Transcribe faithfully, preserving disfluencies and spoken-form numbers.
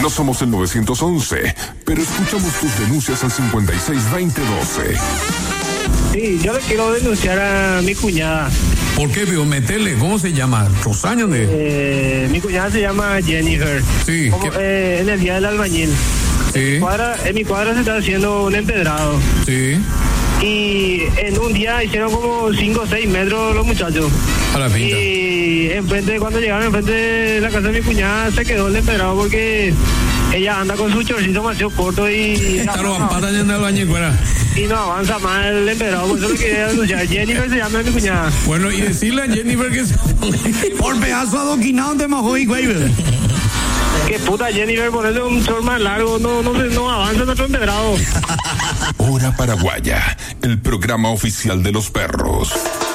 No somos el nueve once, pero escuchamos tus denuncias al cincuenta y seis veinte doce. Sí, yo le quiero denunciar a mi cuñada. ¿Por qué, vio? Metele, ¿cómo se llama? ¿Rosaño de...? Eh, mi cuñada se llama Jennifer. Sí. Como, eh, en el día del albañil. Sí. En mi cuadra, en mi cuadra se está haciendo un empedrado. Sí. Y en un día hicieron como cinco o seis metros los muchachos. A la pinta. Y enfrente, cuando llegaron enfrente de la casa de mi cuñada, se quedó el empedrado porque ella anda con su chorcito demasiado corto y... Claro, no, pata en el baño fuera. Y no avanza más el empedrado, por eso le quería denunciar. Jennifer se llama mi cuñada. Bueno, y decirle a Jennifer que se... Por pedazo adoquinado de majoy, güey. Qué puta Jennifer, ponerle un chor más largo, no, no, no avanza nuestro empedrado. Hora Paraguaya, el programa oficial de los perros.